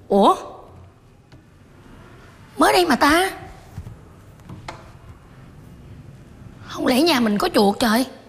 Ủa, mới đây mà ta. Không lẽ nhà mình có chuột trời?